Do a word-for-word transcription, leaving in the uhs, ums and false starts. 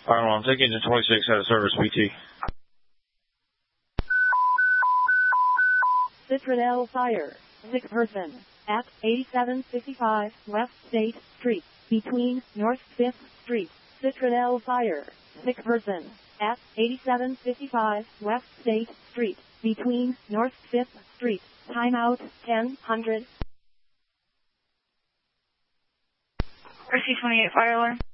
Fire alarm, take engine twenty-six out of service, P T. Citradel Fire, sick person, at eighty-seven fifty-five West State Street, between North fifth Street. Citradel Fire, sick person, at eighty-seven fifty-five West State Street, between North fifth Street. Timeout, ten hundred. R C twenty-eight fire alarm.